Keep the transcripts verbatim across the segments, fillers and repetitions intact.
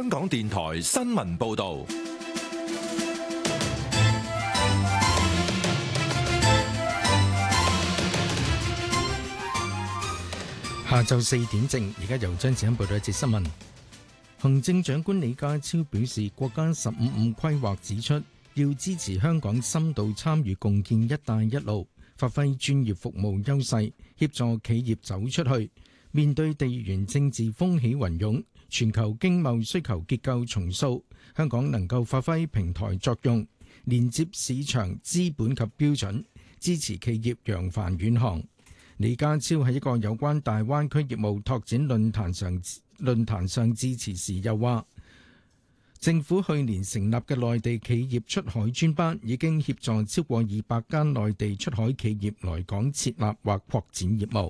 香港電台新聞報道。 下晝四點正，而家由張子欣報道一節新聞。行政長官李家超表示，國家十五五規劃指出，要支持香港深度參與共建一帶一路，發揮專業服務優勢，協助企業走出去。面對地緣政治風起雲湧，全球經貿需求結構重塑，香港能夠發揮平台作用，連接市場資本及標準，支持企業揚帆遠航。李家超喺一個有關大灣區業務拓展論壇上論壇上致辭時又話，政府去年成立嘅內地企業出海專班已經協助超過二百間內地出海企業來港設立或擴展業務。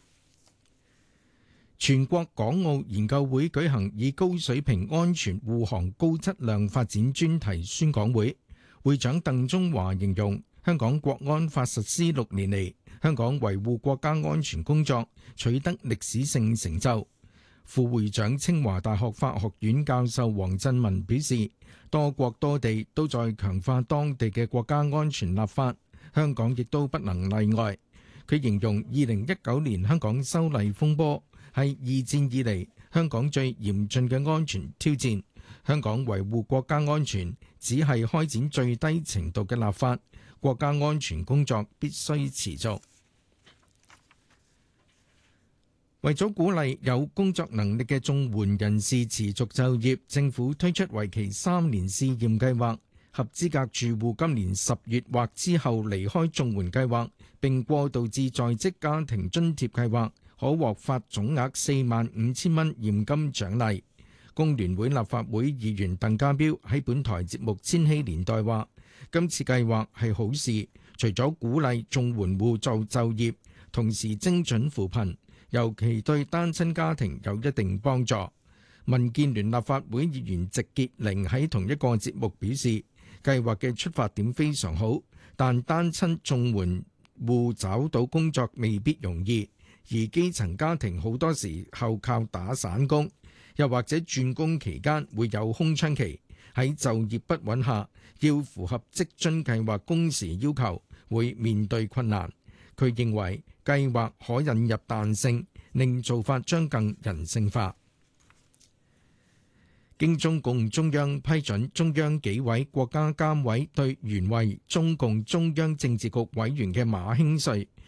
全國港澳研究會舉行以高水平安全護航高質量發展專題宣講會，會長鄧中華形容香港國安法實施六年嚟，香港維護國家安全工作取得歷史性成就。副會長清華大學法學院教授黃振文表示，多國多地都在強化當地嘅國家安全立法，香港亦都不能例外。佢形容二零一九年香港修例風波係二戰以嚟香港最嚴峻嘅安全挑戰，香港維護國家安全只係開展最低程度嘅立法，國家安全工作必須持續。為咗鼓勵有工作能力嘅綜援人士持續就業，政府推出為期三年試驗計劃，合資格住戶今年十月或之後離開綜援計劃並過渡至在職家庭津貼計劃，可獲發總額四萬五千蚊現金獎勵。工聯會立法會議員鄧家彪喺本台節目《千禧年代》話，今次計劃係好事，除咗鼓勵綜援戶做就業，同時精準扶貧，尤其對單親家庭有一定幫助。民建聯立法會議員席潔玲喺同一個節目表示，計劃嘅出發點非常好，但單親綜援戶找到工作未必容易，而基層家庭好多時候靠打散工，又或者轉工期間會有空窗期，喺就業不穩下，要符合職津計劃工時要求，會面對困難。佢認為計劃可引入彈性，令做法將更人性化。經中共中央批准，中央紀委國家監委對原為中共中央政治局委員嘅馬興瑞